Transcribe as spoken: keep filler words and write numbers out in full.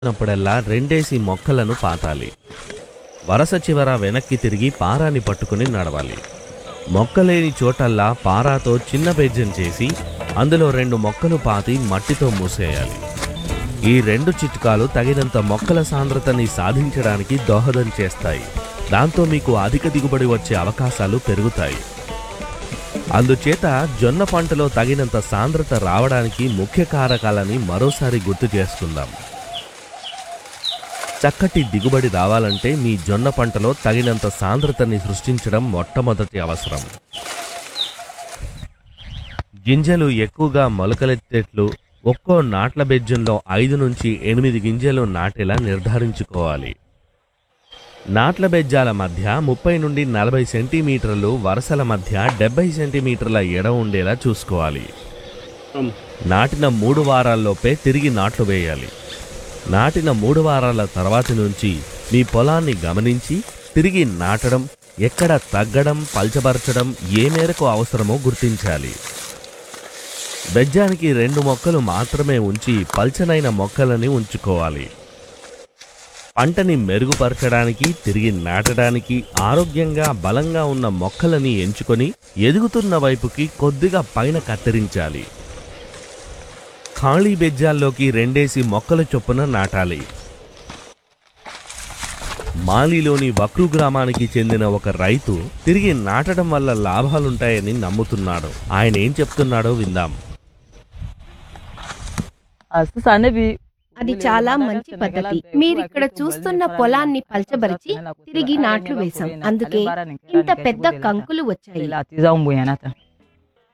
నప్పుడల్లా రెండేసి మొక్కలను పాతాలి. వరస చివర వెనక్కి తిరిగి పారాని పట్టుకుని నడవాలి. మొక్కలేని చోటల్లా పారాతో చిన్న బెజ్జం చేసి అందులో రెండు మొక్కలు పాతి మట్టితో మూసేయాలి. ఈ రెండు చిట్కాలు తగినంత మొక్కల సాంద్రతని సాధించడానికి దోహదం చేస్తాయి. దాంతో మీకు అధిక దిగుబడి వచ్చే అవకాశాలు పెరుగుతాయి. అందుచేత జొన్న పంటలో తగినంత సాంద్రత రావడానికి ముఖ్య కారకాలని మరోసారి గుర్తు చేసుకుందాం. చక్కటి దిగుబడి రావాలంటే మీ జొన్న పంటలో తగినంత సాంద్రతని సృష్టించడం మొట్టమొదటి అవసరం. గింజలు ఎక్కువగా మొలకలెత్తేట్లు ఒక్కో నాట్ల బెజ్జంలో ఐదు నుంచి ఎనిమిది గింజలు నాటేలా నిర్ధారించుకోవాలి. నాట్ల బెజ్జాల మధ్య ముప్పై నుండి నలభై సెంటీమీటర్లు, వరుసల మధ్య డెబ్బై సెంటీమీటర్ల ఎడ ఉండేలా చూసుకోవాలి. నాటిన మూడు వారాల్లోపే తిరిగి నాట్లు వేయాలి. నాటిన మూడు వారాల తర్వాతి నుంచి మీ పొలాన్ని గమనించి తిరిగి నాటడం, ఎక్కడ తగ్గడం, పల్చబరచడం ఏ మేరకు అవసరమో గుర్తించాలి. బెజ్జానికి రెండు మొక్కలు మాత్రమే ఉంచి పల్చనైన మొక్కలని ఉంచుకోవాలి. పంటని మెరుగుపరచడానికి, తిరిగి నాటడానికి ఆరోగ్యంగా బలంగా ఉన్న మొక్కలని ఎంచుకొని ఎదుగుతున్న వైపుకి కొద్దిగా పైన కత్తిరించాలి. ఖాళీ బెజ్జాల్లోకి రెండేసి మొక్కల చొప్పున నాటాలి. మాలిలోని వక్రు గ్రామానికి చెందిన ఒక రైతు తిరిగి నాటడం వల్ల లాభాలుంటాయని నమ్ముతున్నాడు. ఆయన ఏం చెప్తున్నాడో విందాం. అది చాలా మంచి పద్ధతి. మీరిక్కడ చూస్తున్న పొలాన్ని పల్చబరిచి తిరిగి నాట్లు వేశాం, అందుకే ఇంత పెద్ద కంకులు వచ్చాయి.